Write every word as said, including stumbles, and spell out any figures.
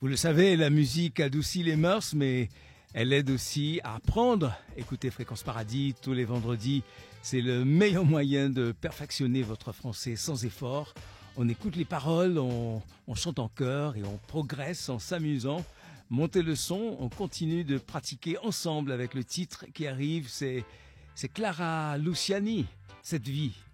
Vous le savez, la musique adoucit les mœurs, mais elle aide aussi à apprendre. Écoutez Fréquence Paradis tous les vendredis. C'est le meilleur moyen de perfectionner votre français sans effort. On écoute les paroles, on, on chante en chœur et on progresse en s'amusant. Montez le son, on continue de pratiquer ensemble avec le titre qui arrive. C'est, c'est Clara Luciani, Cette vie.